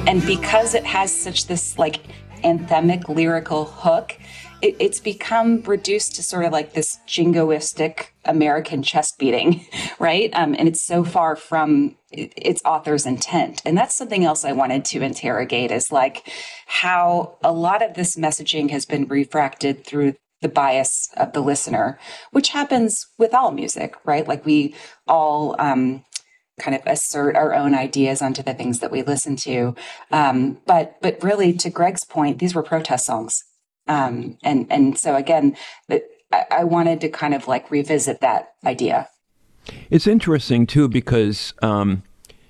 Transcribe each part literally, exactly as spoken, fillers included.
And because it has such this like anthemic lyrical hook, it, it's become reduced to sort of like this jingoistic American chest beating, right? Um, and it's so far from its author's intent. And that's something else I wanted to interrogate, is like how a lot of this messaging has been refracted through the bias of the listener, which happens with all music, right? Like we all um, kind of assert our own ideas onto the things that we listen to. Um, but but really, to Greg's point, these were protest songs. Um, and, and so again, I, I wanted to kind of like revisit that idea. It's interesting too, because, um,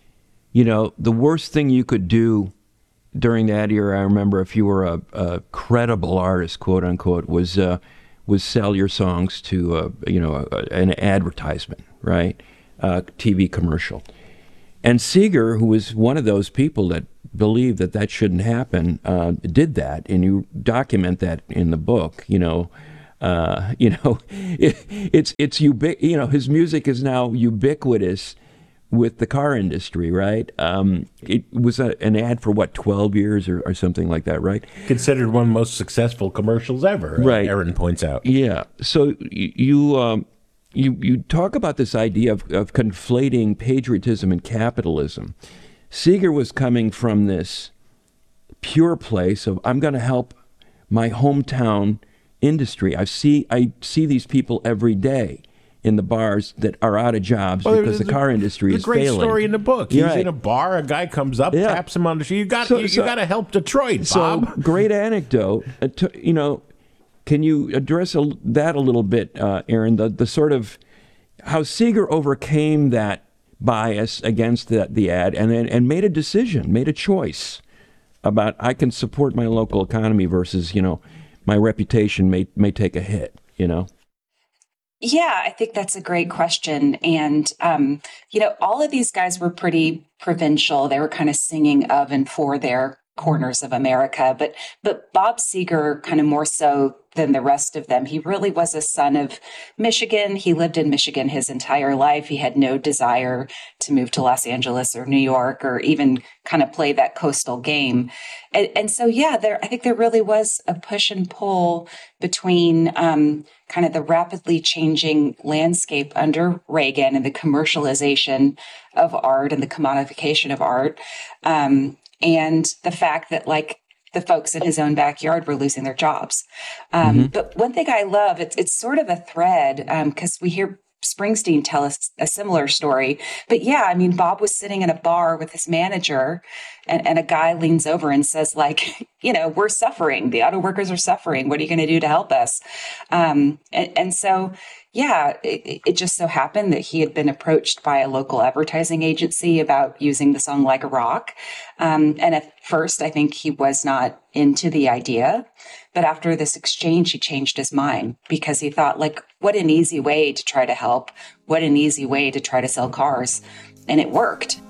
you know, the worst thing you could do during that era, I remember, if you were a, a credible artist, quote unquote, was, uh, was sell your songs to, uh, you know, a, an advertisement, right? Uh, T V commercial. And Seeger, who was one of those people that believed that that shouldn't happen, uh, did that, and you document that in the book. You know, uh, you know, it, it's it's ubic- You know, his music is now ubiquitous with the car industry, right? Um, it was a, an ad for what, twelve years or, or something like that, right? Considered one of the most successful commercials ever. Right. Aaron points out. Yeah. So you. you um, You you talk about this idea of, of conflating patriotism and capitalism. Seeger was coming from this pure place of, I'm going to help my hometown industry. I see I see these people every day in the bars that are out of jobs well, because the car a, industry is failing. There's a great story in the book. He's right. in a bar, a guy comes up, yeah. taps him on the shoulder. You got so, you, so, you got to help Detroit, so Bob. Great anecdote. Uh, to, you know, can you address a, that a little bit, uh, Aaron? The the sort of how Seeger overcame that bias against the, the ad and then and made a decision, made a choice about, I can support my local economy versus, you know, my reputation may may take a hit, you know? Yeah, I think that's a great question. And, um, you know, all of these guys were pretty provincial. They were kind of singing of and for their corners of America. But but Bob Seeger, kind of more so than the rest of them, he really was a son of Michigan. He lived in Michigan his entire life. He had no desire to move to Los Angeles or New York or even kind of play that coastal game. And, and so, yeah, there I think there really was a push and pull between um, kind of the rapidly changing landscape under Reagan and the commercialization of art and the commodification of art. Um, and the fact that, like, the folks in his own backyard were losing their jobs. Um, mm-hmm. But one thing I love, it's, it's sort of a thread, because um, we hear Springsteen tell us a similar story. But yeah, I mean, Bob was sitting in a bar with his manager, and, and a guy leans over and says, like, you know, we're suffering. The auto workers are suffering. What are you going to do to help us? Um, and, and so, yeah, it, it just so happened that he had been approached by a local advertising agency about using the song Like a Rock. Um, and at first, I think he was not into the idea. But after this exchange, he changed his mind because he thought, like, what an easy way to try to help. What an easy way to try to sell cars. And it worked.